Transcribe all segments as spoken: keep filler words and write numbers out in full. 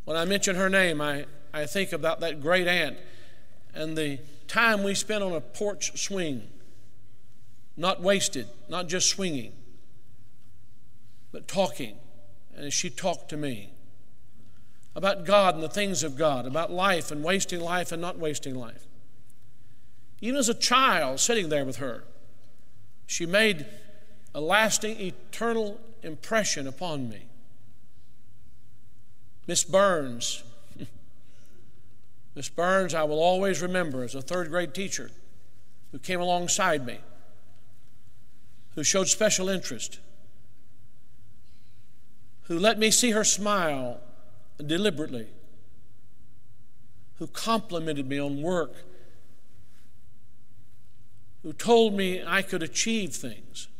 When I mention her name, I, I think about that great aunt and the time we spent on a porch swing, not wasted, not just swinging, but talking. And as she talked to me about God and the things of God, about life and wasting life and not wasting life. Even as a child sitting there with her, she made a lasting, eternal impression upon me. Miss Burns. Miss Burns, I will always remember as a third grade teacher who came alongside me, who showed special interest, who let me see her smile deliberately, who complimented me on work, who told me I could achieve things.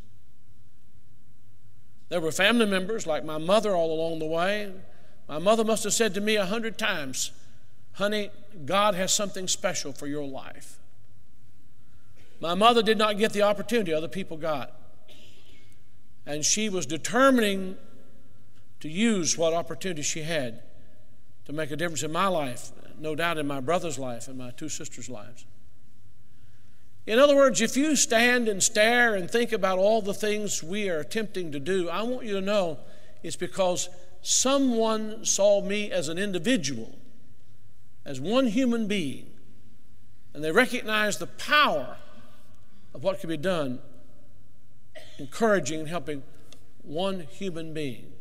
There were family members like my mother all along the way. My mother must have said to me a hundred times, honey, God has something special for your life. My mother did not get the opportunity other people got. And she was determining to use what opportunity she had to make a difference in my life, no doubt in my brother's life and my two sisters' lives. In other words, if you stand and stare and think about all the things we are attempting to do, I want you to know it's because someone saw me as an individual, as one human being, and they recognized the power of what can be done, encouraging and helping one human being.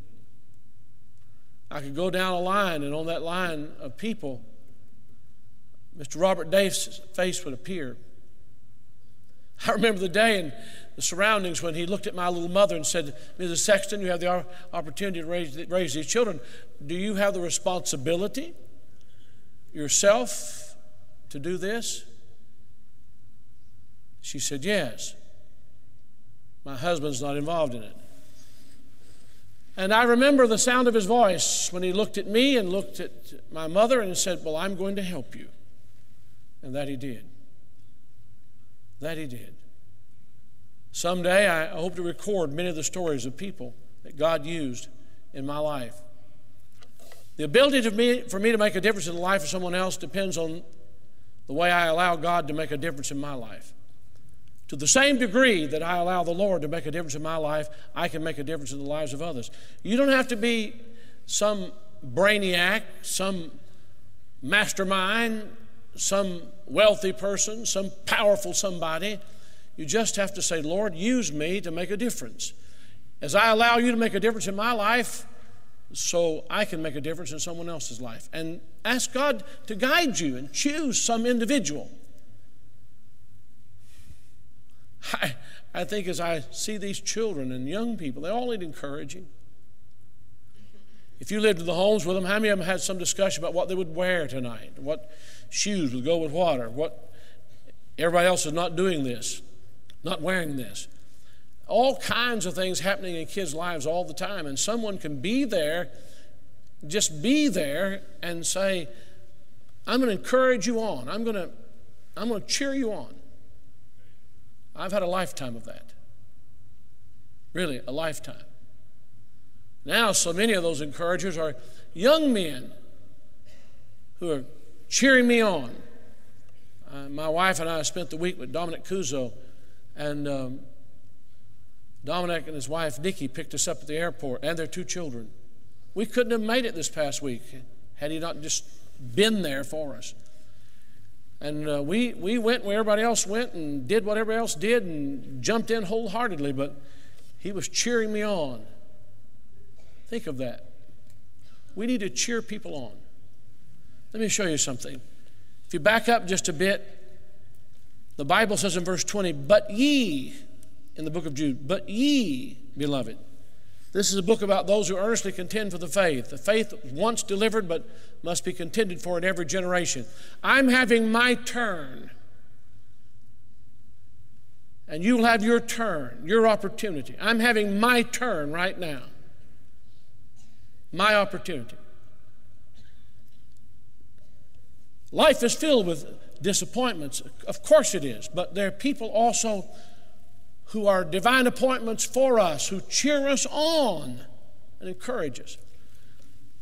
I could go down a line, and on that line of people, Mister Robert Dave's face would appear. I remember the day and the surroundings when he looked at my little mother and said, Missus Sexton, you have the opportunity to raise, raise these children. Do you have the responsibility yourself to do this? She said, yes. My husband's not involved in it. And I remember the sound of his voice when he looked at me and looked at my mother and said, well, I'm going to help you. And that he did. That he did. Someday I hope to record many of the stories of people that God used in my life. The ability to me, for me to make a difference in the life of someone else depends on the way I allow God to make a difference in my life. To the same degree that I allow the Lord to make a difference in my life, I can make a difference in the lives of others. You don't have to be some brainiac, some mastermind, some wealthy person, some powerful somebody. You just have to say, Lord, use me to make a difference. As I allow you to make a difference in my life, so I can make a difference in someone else's life. And ask God to guide you and choose some individual. I, I think as I see these children and young people, they all need encouraging. If you lived in the homes with them, how many of them had some discussion about what they would wear tonight, what shoes would go with what, or what everybody else is not doing this, not wearing this? All kinds of things happening in kids' lives all the time, and someone can be there, just be there and say, I'm going to encourage you on. I'm going to, I'm going to cheer you on. I've had a lifetime of that. Really, a lifetime. Now, so many of those encouragers are young men who are cheering me on. Uh, my wife and I spent the week with Dominic Cuso, and um, Dominic and his wife, Nikki, picked us up at the airport, and their two children. We couldn't have made it this past week had he not just been there for us. And uh, we, we went where everybody else went and did what everybody else did and jumped in wholeheartedly, but he was cheering me on. Think of that. We need to cheer people on. Let me show you something. If you back up just a bit, the Bible says in verse twenty, but ye, in the book of Jude, but ye, beloved. This is a book about those who earnestly contend for the faith. The faith once delivered but must be contended for in every generation. I'm having my turn. And you'll have your turn, your opportunity. I'm having my turn right now. My opportunity. Life is filled with disappointments. Of course it is. But there are people also who are divine appointments for us, who cheer us on and encourage us.